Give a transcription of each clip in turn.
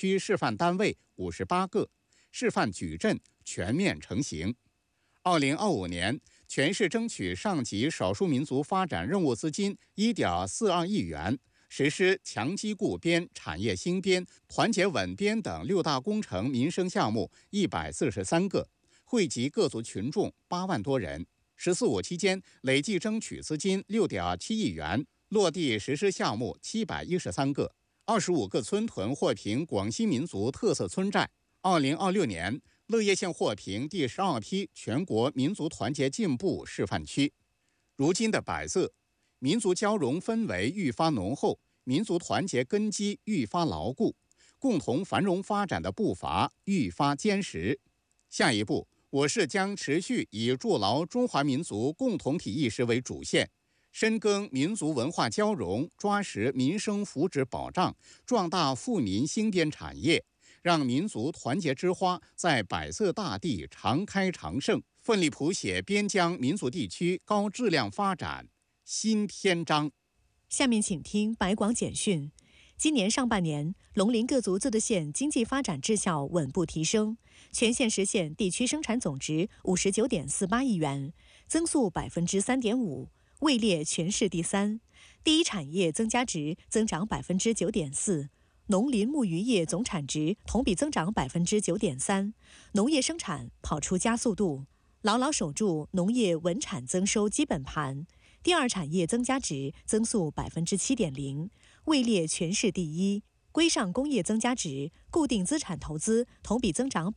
区示范单位58个，示范矩阵全面成型。2025年，全市争取上级少数民族发展任务资金1.42亿元，实施强基固编、产业兴编、团结稳编等6大工程民生项目143个，惠及各族群众8万多人。“14·5”期间，累计争取资金6.7亿元，落地实施项目713个，25个村屯获评广西民族特色村寨。2026年，乐业县获评第12批全国民族团结进步示范区。如今的百色，民族交融氛围愈发浓厚，民族团结根基愈发牢固，共同繁荣发展的步伐愈发坚实。下一步，我市将持续以筑牢中华民族共同体意识为主线，深耕民族文化交融，抓实民生福祉保障，壮大富民兴编产业，让民族团结之花在百色大地常开常盛，奋力谱写边疆民族地区高质量发展新篇章。 下面请听百广简讯。今年上半年，龙陵各族自治县经济发展质效稳步提升，全县实现地区生产总值59.48亿元，增速3.5%，位列全市第3。第一产业增加值增长9.4%，农林牧渔业总产值同比增长9.3%，农业生产跑出加速度，牢牢守住农业稳产增收基本盘。第二产业增加值增速7.0%，位列全市第1。规上工业增加值、固定资产投资同比增长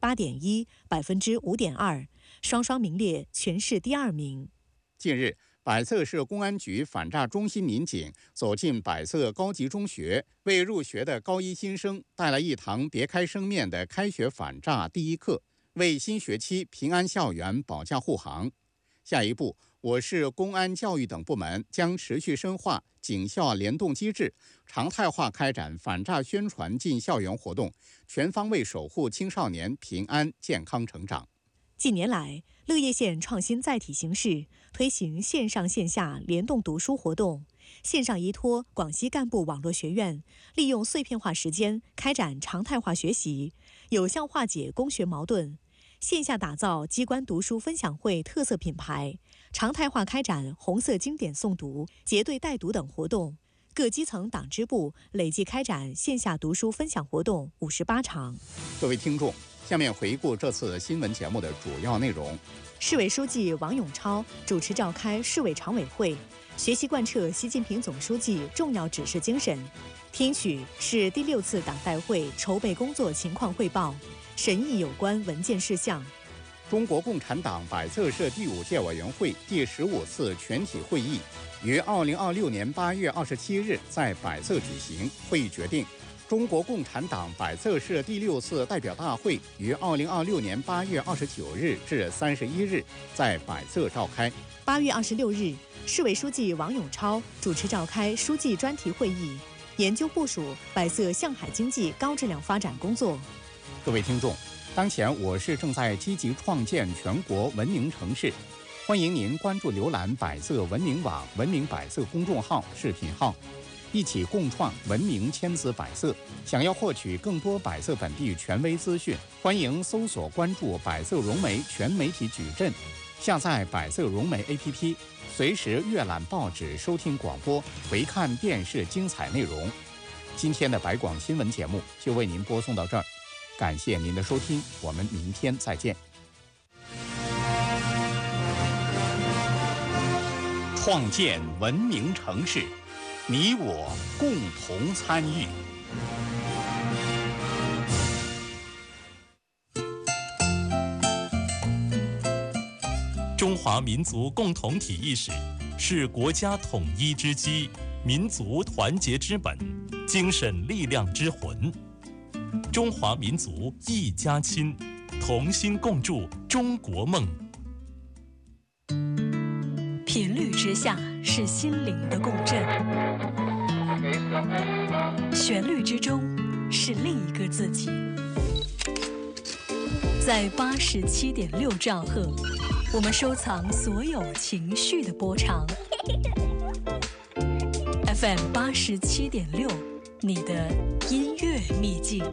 8.1%、5.2%，双双名列全市第2名。 近日，百色市公安局反诈中心民警走进百色高级中学，为入学的高一新生带来一堂别开生面的开学反诈第一课，为新学期平安校园保驾护航。下一步，我市公安、教育等部门将持续深化警校联动机制，常态化开展反诈宣传进校园活动，全方位守护青少年平安健康成长。 近年来，乐业县创新载体形式，推行线上线下联动读书活动。线上依托广西干部网络学院，利用碎片化时间开展常态化学习，有效化解供学矛盾；线下打造机关读书分享会特色品牌，常态化开展红色经典诵读、结对带读等活动。各基层党支部累计开展线下读书分享活动58场。 各位听众，下面回顾这次新闻节目的主要内容。 市委书记王永超主持召开市委常委会，学习贯彻习近平总书记重要指示精神，听取市第6次党代会筹备工作情况汇报，审议有关文件事项。 中国共产党百色社第5届委员会第15次全体会议于2026年8月27日在百色举行。会议决定，中国共产党百色社第6次代表大会于2026年8月29日至31日在百色召开。 8月26日，市委书记王永超主持召开书记专题会议，研究部署百色向海经济高质量发展工作。 各位听众，当前我市正在积极创建全国文明城市，欢迎您关注浏览百色文明网、文明百色公众号、视频号，一起共创文明千姿百色。想要获取更多百色本地权威资讯，欢迎搜索关注百色融媒全媒体矩阵，下载百色融媒 APP， 随时阅览报纸、收听广播、回看电视精彩内容。今天的百广新闻节目就为您播送到这儿，感谢您的收听，我们明天再见。创建文明城市，你我共同参与。 中华民族共同体意识是国家统一之基，民族团结之本，精神力量之魂。中华民族一家亲，同心共筑中国梦。 频率之下是心灵的共振，旋律之中是另一个自己。在87.6兆赫，我们收藏所有情绪的波长。FM 87.6，你的音乐秘境。